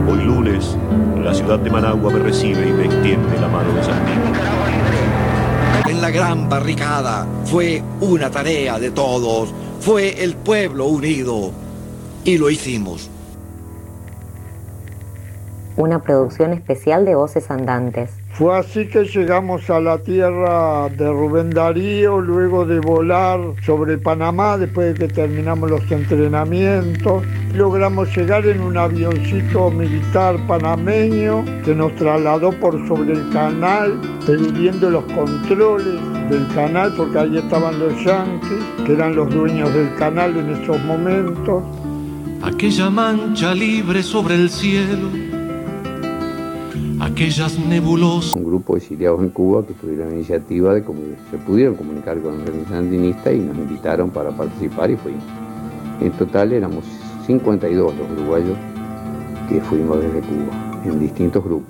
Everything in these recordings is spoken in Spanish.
Hoy lunes, la ciudad de Managua me recibe y me extiende la mano de Sandino. En la gran barricada fue una tarea de todos, fue el pueblo unido y lo hicimos. Una producción especial de Voces Andantes. Fue así que llegamos a la tierra de Rubén Darío, luego de volar sobre Panamá, después de que terminamos los entrenamientos. Logramos llegar en un avioncito militar panameño que nos trasladó por sobre el canal, eludiendo los controles del canal, porque ahí estaban los yanquis, que eran los dueños del canal en esos momentos. Aquella mancha libre sobre el cielo, aquellas nebulosas. Un grupo de exiliados en Cuba que tuvieron la iniciativa de se pudieron comunicar con el régimen sandinista y nos invitaron para participar y fuimos. En total éramos 52 los uruguayos que fuimos desde Cuba, en distintos grupos.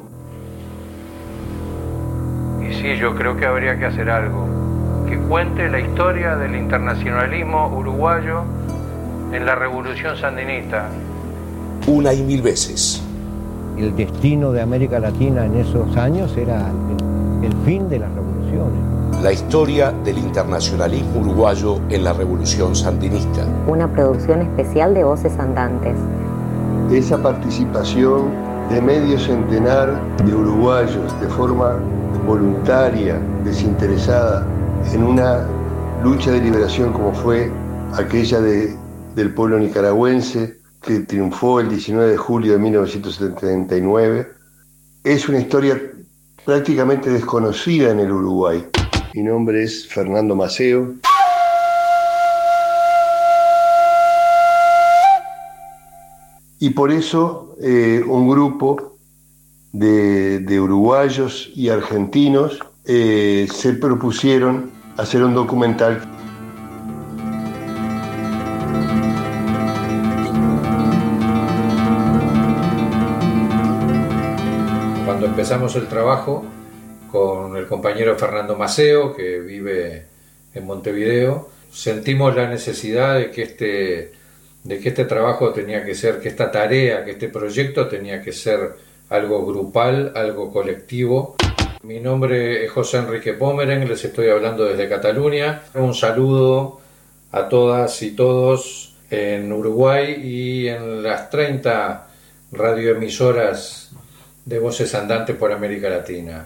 Y sí, yo creo que habría que hacer algo que cuente la historia del internacionalismo uruguayo en la revolución sandinista. Una y mil veces. El destino de América Latina en esos años era el fin de las revoluciones. La historia del internacionalismo uruguayo en la revolución sandinista. Una producción especial de Voces Andantes. Esa participación de medio centenar de uruguayos de forma voluntaria, desinteresada, en una lucha de liberación como fue aquella del pueblo nicaragüense, que triunfó el 19 de julio de 1979, es una historia prácticamente desconocida en el Uruguay. Mi nombre es Fernando Maceo. Y por eso un grupo de uruguayos y argentinos se propusieron hacer un documental. Cuando empezamos el trabajo con el compañero Fernando Maceo, que vive en Montevideo, sentimos la necesidad de que este trabajo tenía que ser, que esta tarea, que este proyecto tenía que ser algo grupal, algo colectivo. Mi nombre es José Enrique Pomeren, les estoy hablando desde Cataluña. Un saludo a todas y todos en Uruguay y en las 30 radioemisoras de Voces Andantes por América Latina.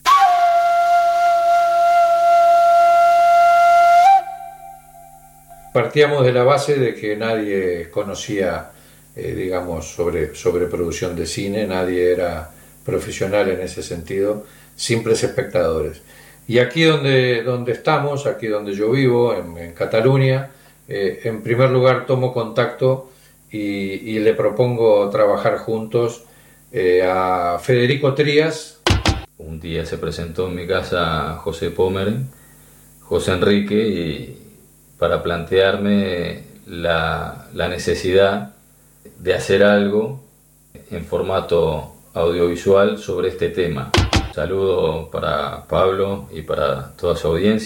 Partíamos de la base de que nadie conocía, sobre producción de cine, nadie era profesional en ese sentido, simples espectadores. Y aquí donde estamos, aquí donde yo vivo, en Cataluña, en primer lugar tomo contacto y le propongo trabajar juntos a Federico Trías. Un día se presentó en mi casa José Pomeren, José Enrique, y para plantearme la necesidad de hacer algo en formato audiovisual sobre este tema. Saludo para Pablo y para toda su audiencia.